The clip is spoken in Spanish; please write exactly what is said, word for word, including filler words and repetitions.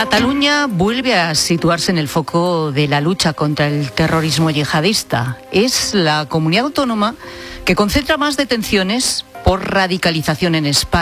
Cataluña vuelve a situarse en el foco de la lucha contra el terrorismo yihadista. Es la comunidad autónoma que concentra más detenciones por radicalización en España.